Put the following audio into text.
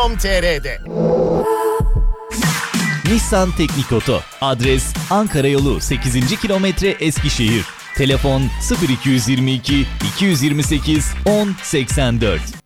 TR'de. Nissan Teknik Oto. Adres Ankara Yolu 8. kilometre Eskişehir. Telefon 0222 228 1084.